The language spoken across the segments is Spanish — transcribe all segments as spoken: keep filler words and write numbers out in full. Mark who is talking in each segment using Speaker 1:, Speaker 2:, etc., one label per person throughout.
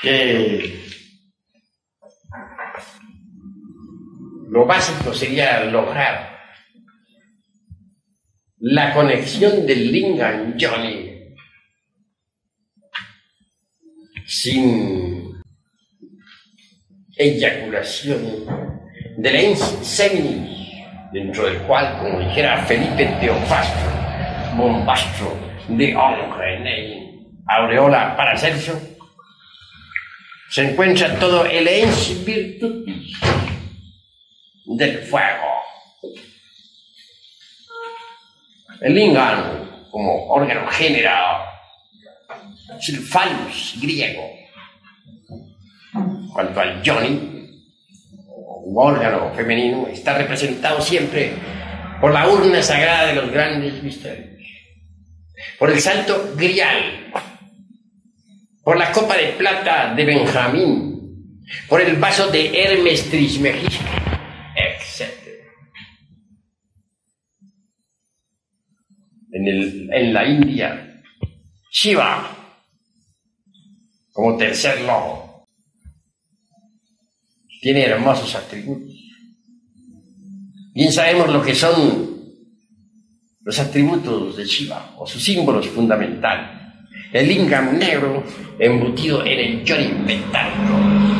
Speaker 1: que lo básico sería lograr la conexión del Lingam Yoni sin eyaculación del ens seminis, dentro del cual, como dijera Felipe Teofastro, bombastro de hombre en aureola Paracelso, se encuentra todo el ens virtutis del fuego. El lingam, como órgano generado, es el phallus griego. Cuanto al yoni, un órgano femenino, está representado siempre por la urna sagrada de los grandes misterios, por el santo grial, por la copa de plata de Benjamín, por el vaso de Hermes Trismegisto, etcétera. En, el, en la India, Shiva, como tercer lobo, tiene hermosos atributos. Bien sabemos lo que son los atributos de Shiva, o sus símbolos fundamentales. El lingam negro embutido en el yoni metálico.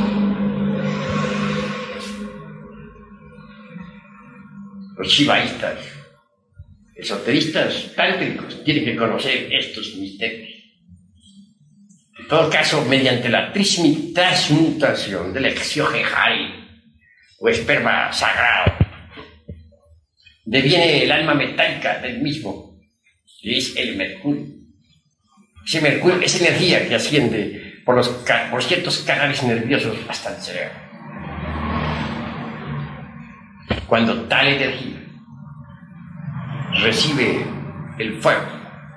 Speaker 1: Los shivaístas, esoteristas, tántricos, tienen que conocer estos misterios. En todo caso, mediante la transmutación del exiohejari, o esperma sagrado, deviene el alma metálica del mismo, que es el mercurio. Ese mercurio es energía que asciende por, los, por ciertos canales nerviosos hasta el cerebro. Cuando tal energía recibe el fuego,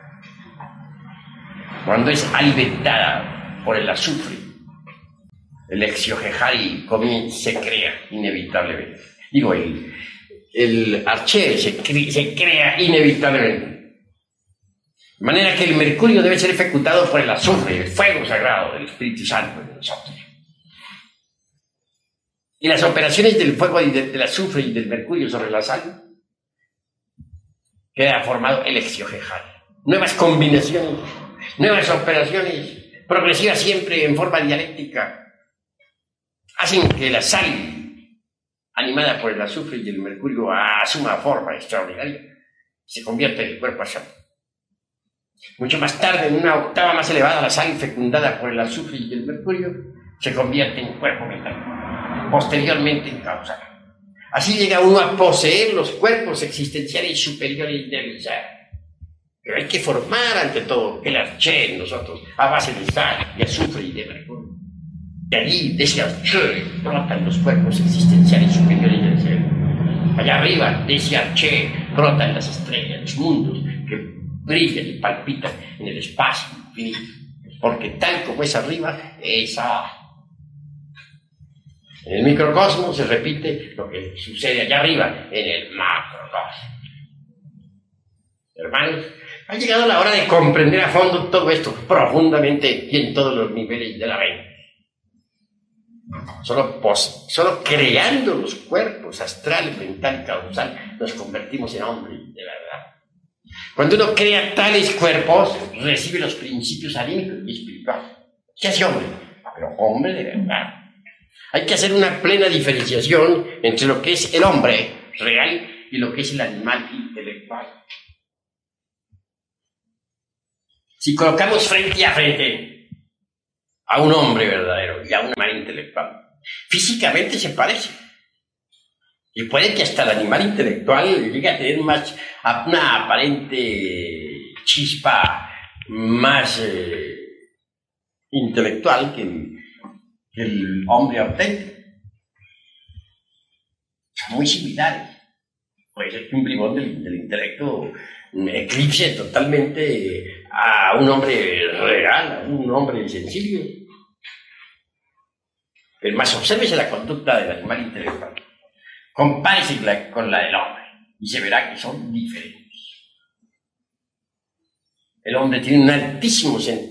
Speaker 1: cuando es alimentada por el azufre, el exiohejari se crea inevitablemente. Digo, el, el arché se, cre, se crea inevitablemente. De manera que el mercurio debe ser ejecutado por el azufre, el fuego sagrado del Espíritu Santo de nosotros. Y las operaciones del fuego y del, del azufre y del mercurio sobre la sal, queda formado el exiohejari. Nuevas combinaciones, nuevas operaciones progresivas siempre en forma dialéctica hacen que la sal, animada por el azufre y el mercurio, asuma forma extraordinaria y se convierta en el cuerpo santo. Mucho más tarde, en una octava más elevada, la sal fecundada por el azufre y el mercurio se convierte en cuerpo metálico, posteriormente en causal. Así llega uno a poseer los cuerpos existenciales superiores del ser. Pero hay que formar ante todo el arché en nosotros, a base de sal, de azufre y de mercurio. De allí, de ese arché, brotan los cuerpos existenciales superiores del ser. Allá arriba, de ese arché, brotan las estrellas, los mundos que brillan y palpitan en el espacio infinito. Porque tal como es arriba, es abajo. En el microcosmos se repite lo que sucede allá arriba, en el macrocosmos. Hermanos, ha llegado la hora de comprender a fondo todo esto, profundamente y en todos los niveles de la mente. Solo, pos, solo creando los cuerpos astral, mental y causal, nos convertimos en hombres de verdad. Cuando uno crea tales cuerpos, recibe los principios anímicos y espirituales. ¿Qué hace hombre? Pero hombre de verdad. Hay que hacer una plena diferenciación entre lo que es el hombre real y lo que es el animal intelectual. Si colocamos frente a frente a un hombre verdadero y a un animal intelectual, físicamente se parece. Y puede que hasta el animal intelectual llegue a tener más, una aparente chispa más eh, intelectual que el, que el hombre auténtico. Son muy similares. Puede ser que un bribón del, del intelecto eclipse totalmente a un hombre real, a un hombre sencillo. Pero más obsérvese la conducta del animal intelectual. Compárese con la del hombre y se verá que son diferentes. El hombre tiene un altísimo sentido